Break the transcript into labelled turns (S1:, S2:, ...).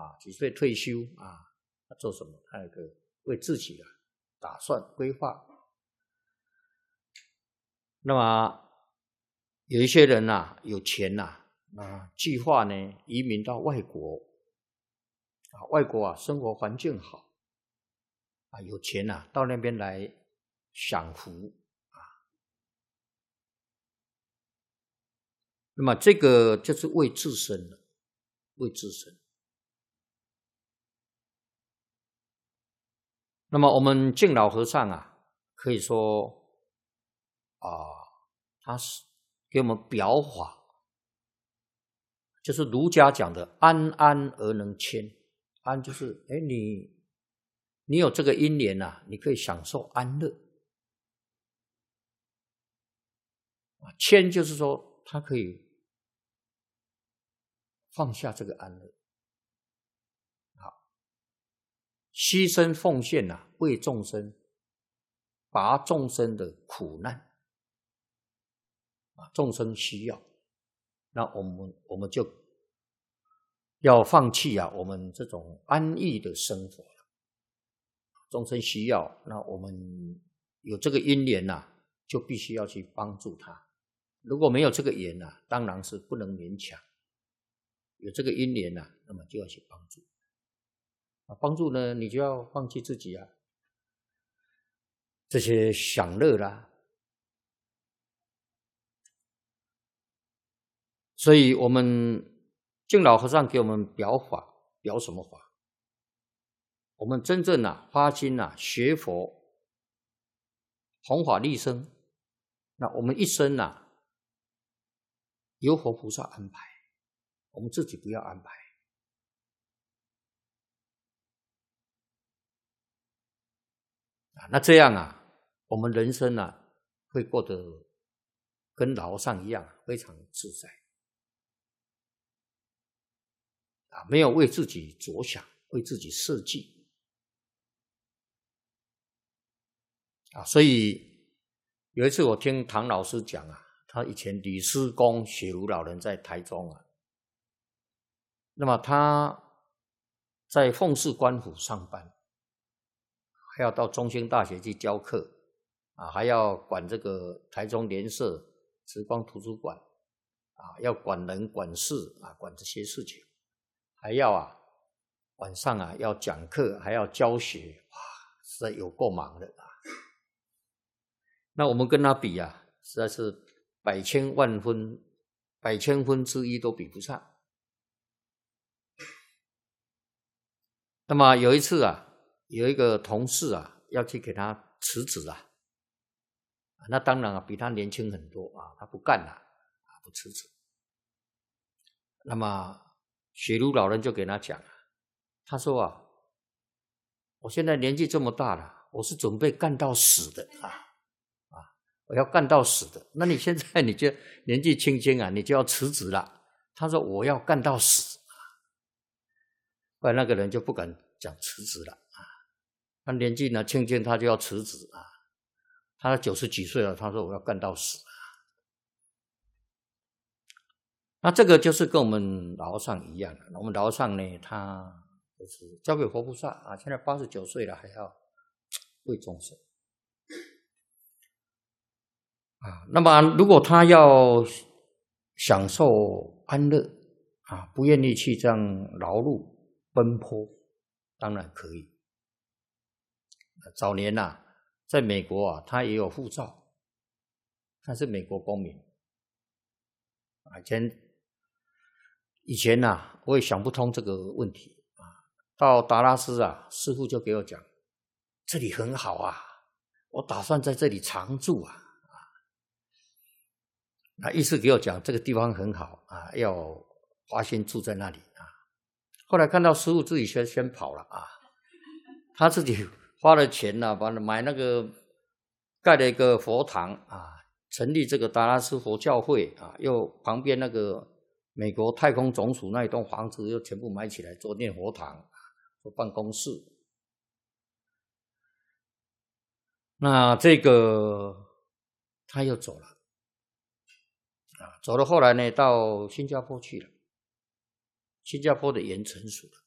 S1: 几岁退休啊，他做什么？他有个为自己打算规划。那么有一些人有钱计划呢移民到外国外国生活环境好有钱到那边来享福那么这个就是为自身了，为自身。那么我们敬老和尚可以说他是给我们表法，就是儒家讲的安安而能谦。安就是你有这个因缘你可以享受安乐。谦就是说他可以放下这个安乐，牺牲奉献为众生，拔众生的苦难众生需要，那我们就要放弃我们这种安逸的生活了。众生需要，那我们有这个因缘就必须要去帮助他。如果没有这个缘当然是不能勉强。有这个因缘那么就要去帮助。帮助呢，你就要放弃自己这些享乐啦。所以我们敬老和尚给我们表法，表什么法？我们真正发心学佛，弘法利生，那我们一生由佛菩萨安排，我们自己不要安排。那这样我们人生会过得跟老和尚一样非常自在没有为自己着想，为自己设计所以有一次我听唐老师讲他以前李师公雪茹老人在台中那么他在奉祀官府上班，还要到中兴大学去教课还要管这个台中联社慈光图书馆要管人管事管这些事情，还要晚上要讲课，还要教学，哇，实在有够忙的那我们跟他比实在是百千分之一都比不上。那么有一次有一个同事要去给他辞职那当然比他年轻很多他不干不辞职。那么雪茹老人就给他讲他说我现在年纪这么大了，我是准备干到死的我要干到死的。那你现在你就年纪轻轻你就要辞职了。他说我要干到死后来那个人就不敢讲辞职了他年纪呢轻轻他就要辞职他90几岁了，他说我要干到死那这个就是跟我们老和尚一样我们老和尚呢，他就是交给佛菩萨现在89岁了，还要为众生那么如果他要享受安乐不愿意去这样劳碌奔波，当然可以。早年在美国他也有护照，他是美国公民以前我也想不通这个问题到达拉斯师父就给我讲这里很好我打算在这里常住意思给我讲这个地方很好要花心住在那里后来看到师父自己先跑了他自己花了钱把买那个盖了一个佛堂成立这个达拉斯佛教会又旁边那个美国太空总署那一栋房子又全部买起来做念佛堂，做办公室。那这个他又走了走了后来呢到新加坡去了，新加坡的盐成熟了